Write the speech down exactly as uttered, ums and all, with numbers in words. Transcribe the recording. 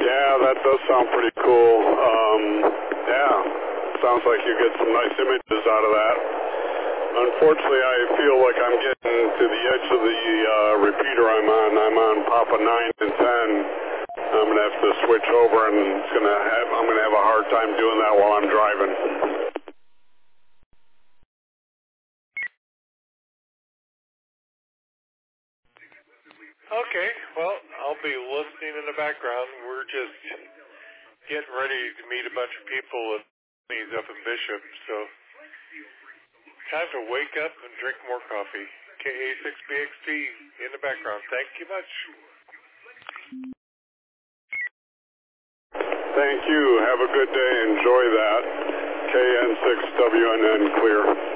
Yeah, that does sound pretty cool. Um, yeah, sounds like you get some nice images out of that. Unfortunately, I feel like I'm getting to the edge of the uh, repeater I'm on. I'm on Papa nine and ten. I'm gonna have to switch over, and it's gonna have, I'm gonna have a hard time doing that while I'm driving. Okay, well, I'll be listening in the background. We're just getting ready to meet a bunch of people at meetings up in Bishop, so time to wake up and drink more coffee. K A six B X T in the background. Thank you much. Thank you. Have a good day. Enjoy that. K N six W N N clear.